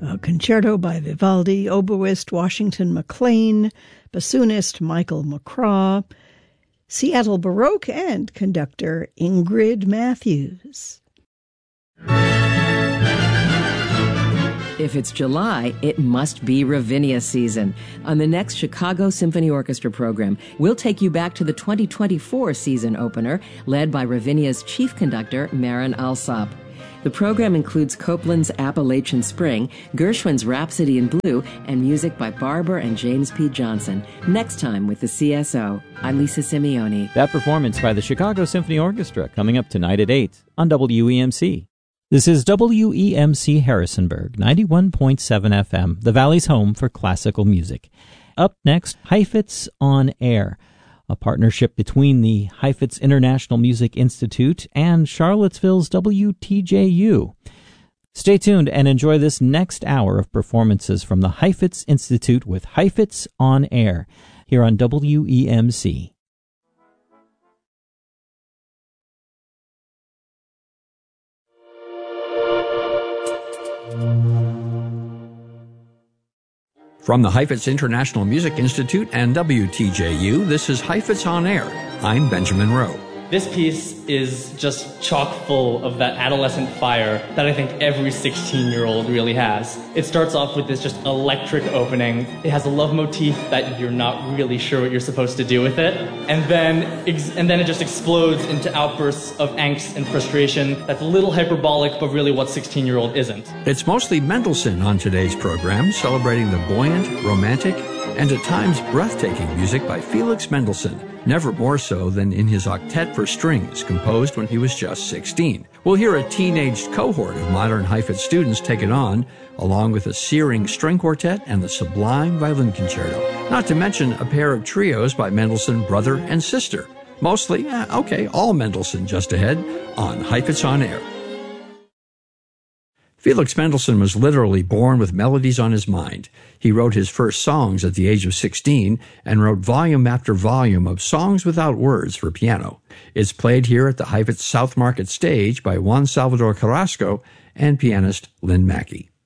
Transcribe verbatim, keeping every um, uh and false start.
A concerto by Vivaldi, oboist Washington McLean, bassoonist Michael McCraw, Seattle Baroque, and conductor Ingrid Matthews. If it's July, it must be Ravinia season. On the next Chicago Symphony Orchestra program, we'll take you back to the twenty twenty-four season opener, led by Ravinia's chief conductor, Marin Alsop. The program includes Copland's Appalachian Spring, Gershwin's Rhapsody in Blue, and music by Barber and James P. Johnson. Next time with the C S O, I'm Lisa Simeoni. That performance by the Chicago Symphony Orchestra coming up tonight at eight on W E M C. This is W E M C Harrisonburg, ninety-one point seven F M, the Valley's home for classical music. Up next, Heifetz on Air, a partnership between the Heifetz International Music Institute and Charlottesville's W T J U. Stay tuned and enjoy this next hour of performances from the Heifetz Institute with Heifetz on Air, here on W E M C. From the Heifetz International Music Institute and W T J U, this is Heifetz on Air. I'm Benjamin Rowe. This piece is just chock full of that adolescent fire that I think every sixteen-year-old really has. It starts off with this just electric opening. It has a love motif that you're not really sure what you're supposed to do with it. And then and then it just explodes into outbursts of angst and frustration that's a little hyperbolic, but really what sixteen-year-old isn't. It's mostly Mendelssohn on today's program, celebrating the buoyant, romantic, and at times breathtaking music by Felix Mendelssohn, never more so than in his octet for strings, composed when he was just sixteen. We'll hear a teenaged cohort of modern Heifetz students take it on, along with a searing string quartet and the sublime violin concerto. Not to mention a pair of trios by Mendelssohn brother and sister. Mostly, eh, okay, all Mendelssohn just ahead on Heifetz on Air. Felix Mendelssohn was literally born with melodies on his mind. He wrote his first songs at the age of sixteen and wrote volume after volume of songs without words for piano. It's played here at the Heifetz South Market stage by Juan Salvador Carrasco and pianist Lynn Mackey.